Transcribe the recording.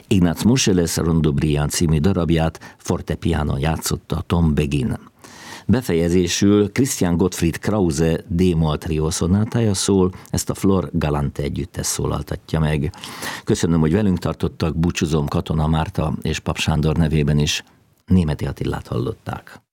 Ignác Moscheles Rondo Briand című darabját fortepiánon játszotta Tom Begin. Befejezésül Christian Gottfried Krause D-moll trió szonátája szól, ezt a Flor Galante együttes szólaltatja meg. Köszönöm, hogy velünk tartottak, búcsúzom Katona Márta és Pap Sándor nevében is. Németi Attilát hallották.